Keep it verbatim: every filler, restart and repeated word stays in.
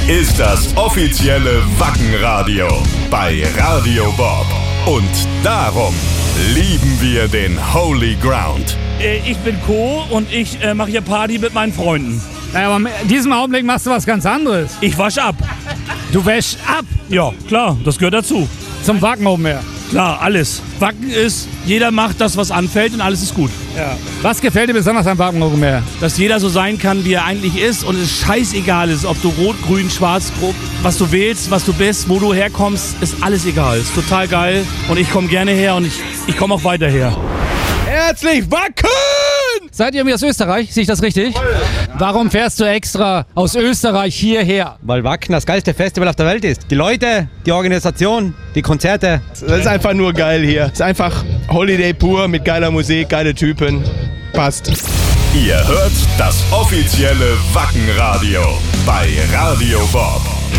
ist das offizielle Wackenradio bei Radio Bob. Und darum lieben wir den Holy Ground. Äh, ich bin Co. und ich äh, mache hier Party mit meinen Freunden. Naja, aber in diesem Augenblick machst du was ganz anderes. Ich wasche ab. Du wäschst ab? Ja, klar, das gehört dazu. Zum Wacken oben her? Klar, alles. Wacken ist, jeder macht das, was anfällt und alles ist gut. Ja. Was gefällt dir besonders am Wacken oben her? Dass jeder so sein kann, wie er eigentlich ist und es scheißegal ist, ob du rot, grün, schwarz, grob, was du willst, was du bist, wo du herkommst, ist alles egal. Ist total geil und ich komme gerne her und ich, ich komme auch weiter her. Herzlich Wacken! Seid ihr irgendwie aus Österreich? Sehe ich das richtig? Warum fährst du extra aus Österreich hierher? Weil Wacken das geilste Festival auf der Welt ist. Die Leute, die Organisation, die Konzerte. Das ist einfach nur geil hier. Es ist einfach Holiday pur mit geiler Musik, geile Typen. Passt. Ihr hört das offizielle Wackenradio bei Radio Bob.